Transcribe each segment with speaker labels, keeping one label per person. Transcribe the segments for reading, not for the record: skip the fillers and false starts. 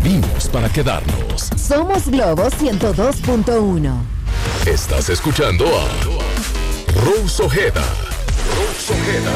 Speaker 1: Vivimos para quedarnos.
Speaker 2: Somos Globo 102.1.
Speaker 1: Estás escuchando a Rose Ojeda. Rose Ojeda.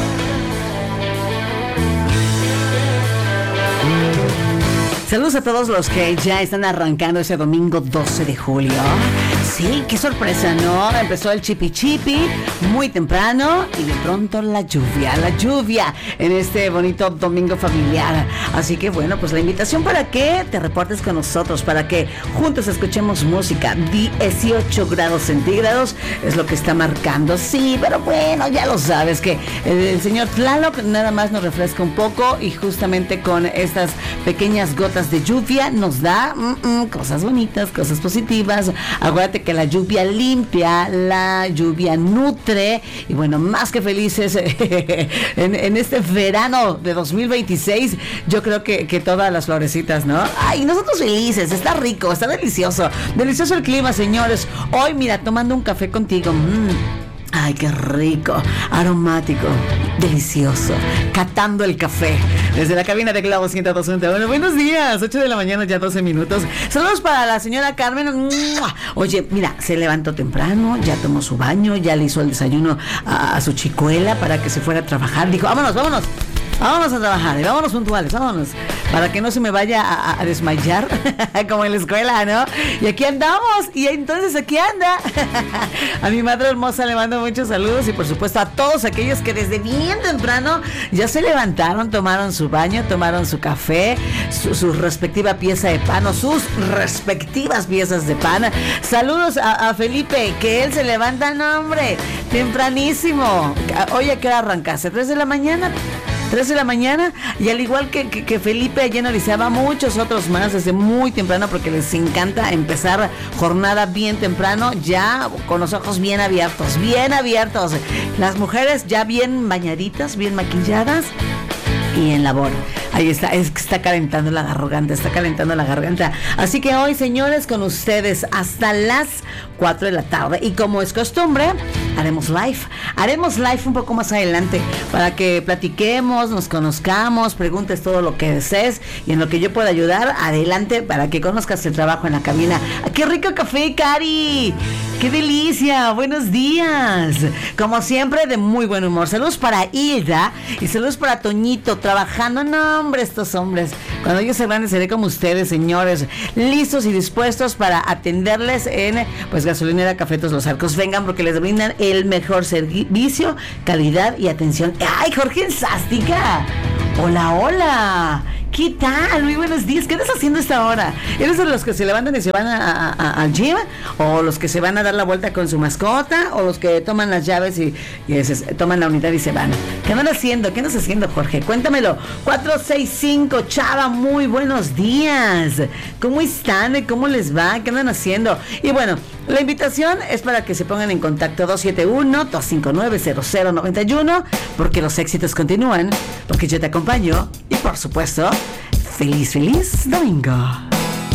Speaker 3: Saludos a todos los que ya están arrancando ese domingo 12 de julio. Sí, qué sorpresa, ¿no? Empezó el chipi chipi muy temprano y de pronto la lluvia en este bonito domingo familiar. Así que bueno, pues la invitación para que te reportes con nosotros, para que juntos escuchemos música. 18 grados centígrados es lo que está marcando. Sí, pero bueno, ya lo sabes que el señor Tlaloc nada más nos refresca un poco y justamente con estas pequeñas gotas de lluvia nos da cosas bonitas, cosas positivas. Acuérdate que la lluvia limpia, la lluvia nutre y bueno, más que felices en este verano de 2026, yo creo que todas las florecitas, ¿no? Ay, nosotros felices, está rico, está delicioso el clima, señores. Hoy, mira, tomando un café contigo, ay, qué rico, aromático, delicioso, catando el café desde la cabina de Globo 102.1. Buenos días, 8 de la mañana, ya 12 minutos. Saludos para la señora Carmen. Oye, mira, se levantó temprano, ya tomó su baño, ya le hizo el desayuno a su chicuela para que se fuera a trabajar. Dijo, vámonos a trabajar, vámonos puntuales, vámonos, para que no se me vaya a desmayar como en la escuela, ¿no? Y aquí andamos, y entonces aquí anda. A mi madre hermosa le mando muchos saludos y por supuesto a todos aquellos que desde bien temprano ya se levantaron, tomaron su baño, tomaron su café, su respectiva pieza de pan o sus respectivas piezas de pan. Saludos a Felipe, que él se levanta, no hombre, tempranísimo. Oye, ¿a qué hora arrancaste? ¿3 de la mañana? 3 de la mañana, y al igual que Felipe allá en Orizaba, muchos otros más desde muy temprano, porque les encanta empezar jornada bien temprano, ya con los ojos bien abiertos, las mujeres ya bien bañaditas, bien maquilladas y en labor. Ahí está, es que está calentando la garganta. Así que hoy, señores, con ustedes hasta las 4 de la tarde. Y como es costumbre, haremos live un poco más adelante para que platiquemos, nos conozcamos, preguntes todo lo que desees y en lo que yo pueda ayudar, adelante, para que conozcas el trabajo en la cabina. ¡Qué rico café, Cari! ¡Qué delicia! ¡Buenos días! Como siempre, de muy buen humor. Saludos para Hilda y saludos para Toñito, trabajando. No, hombre, estos hombres, cuando ellos se grandes seré como ustedes, señores, listos y dispuestos para atenderles en, pues, Gasolinera Cafetos Los Arcos. Vengan porque les brindan el mejor servicio, calidad y atención. ¡Ay, Jorge Sástica! Hola. ¿Qué tal? Muy buenos días. ¿Qué estás haciendo a esta hora? ¿Eres de los que se levantan y se van al gym? ¿O los que se van a dar la vuelta con su mascota? ¿O los que toman las llaves y toman la unidad y se van? ¿Qué andas haciendo, Jorge? Cuéntamelo. 465, Chava, muy buenos días. ¿Cómo están? ¿Cómo les va? ¿Qué andan haciendo? Y bueno, la invitación es para que se pongan en contacto 271-259-0091, porque los éxitos continúan, porque yo te acompaño y por supuesto, feliz domingo.